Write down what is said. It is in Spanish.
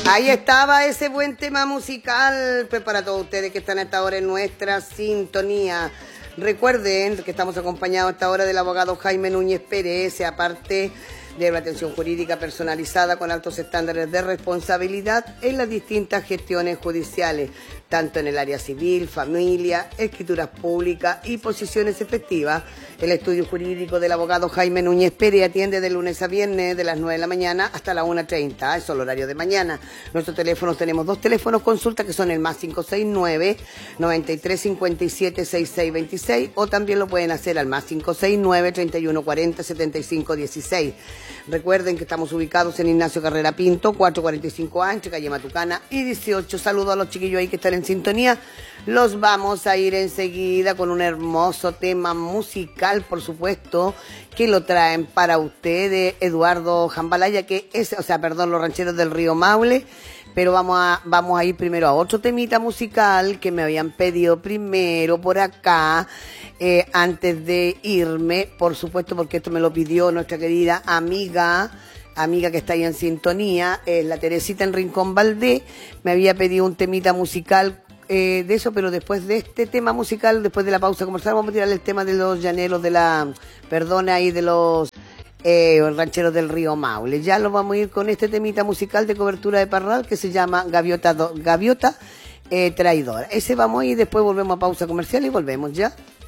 Ahí estaba ese buen tema musical, pues para todos ustedes que están a esta hora en nuestra sintonía. Recuerden que estamos acompañados a esta hora del abogado Jaime Núñez Pérez, aparte de la atención jurídica personalizada con altos estándares de responsabilidad en las distintas gestiones judiciales, tanto en el área civil, familia, escrituras públicas y posiciones efectivas. El estudio jurídico del abogado Jaime Núñez Pérez atiende de lunes a viernes de las 9 de la mañana hasta las 1:30, eso es el horario de mañana. Nuestros teléfonos, tenemos dos teléfonos consulta que son el más 569-9357-6626 o también lo pueden hacer al más 569-3140-7516. Recuerden que estamos ubicados en Ignacio Carrera Pinto, 445A, entre calle Matucana y 18. Saludos a los chiquillos ahí que están en sintonía. Los vamos a ir enseguida con un hermoso tema musical, por supuesto, que lo traen para ustedes Eduardo Jambalaya, que es, Los Rancheros del Río Maule. Pero vamos a ir primero a otro temita musical que me habían pedido primero por acá, antes de irme, por supuesto, porque esto me lo pidió nuestra querida amiga que está ahí en sintonía, la Teresita en Rincón Valdés. Me había pedido un temita musical de eso, pero después de este tema musical, después de la pausa comercial, vamos a tirar el tema de los llaneros de los rancheros del Río Maule. Ya lo vamos a ir con este temita musical de cobertura de Parral que se llama Gaviota Traidora. Ese vamos a ir, después volvemos a pausa comercial y volvemos ya.